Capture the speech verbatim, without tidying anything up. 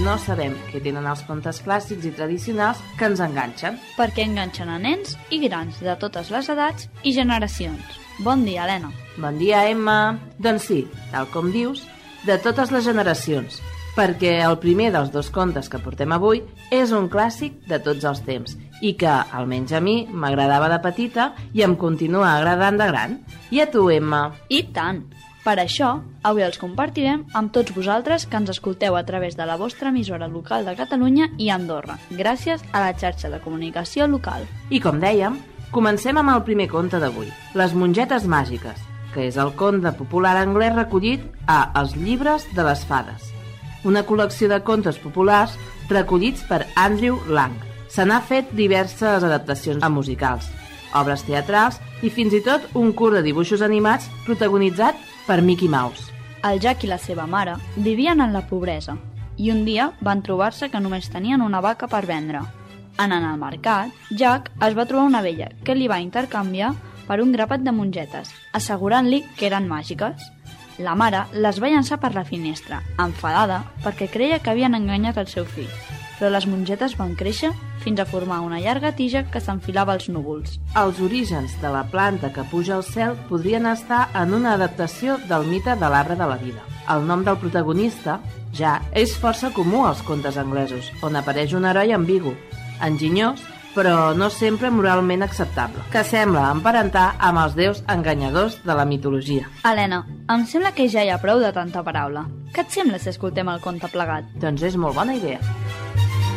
no sabem què tenen els contes clàssics i tradicionals que ens enganxen. Perquè enganxen a nens i grans de totes les edats i generacions. Bon dia, Helena. Bon dia, Emma. Doncs sí, tal com dius, de totes les generacions, perquè el primer dels dos contes que portem avui és un clàssic de tots els temps i que, almenys a mi, m'agradava de petita i em continua agradant de gran. I a tu, Emma? I tant! Per això, avui els compartirem amb tots vosaltres que ens escolteu a través de la vostra emissora local de Catalunya i Andorra, gràcies a la xarxa de comunicació local. I com dèiem, comencem amb el primer conte d'avui, Les mongetes màgiques, que és el conte popular anglès recollit a Els llibres de les fades, una col·lecció de contes populars recollits per Andrew Lang. Se n'ha fet diverses adaptacions a musicals, obres teatrals i fins i tot un curt de dibuixos animats protagonitzat per Mickey Mouse. El Jack i la seva mare vivien en la pobresa i un dia van trobar-se que només tenien una vaca per vendre. Anant al mercat, Jack es va trobar una vella que li va intercanviar per un grapat de mongetes, assegurant-li que eren màgiques. La mare les va llançar per la finestra, enfadada perquè creia que havien enganyat el seu fill, però les mongetes van créixer fins a formar una llarga tija que s'enfilava als núvols. Els orígens de la planta que puja al cel podrien estar en una adaptació del mite de l'arbre de la vida. El nom del protagonista, Jack, és força comú als contes anglesos, on apareix un heroi ambigu, enginyós, però no sempre moralment acceptable, que sembla emparentar amb els déus enganyadors de la mitologia. Helena, em sembla que ja hi ha prou de tanta paraula. Què et sembla si escoltem el conte plegat? Doncs és molt bona idea.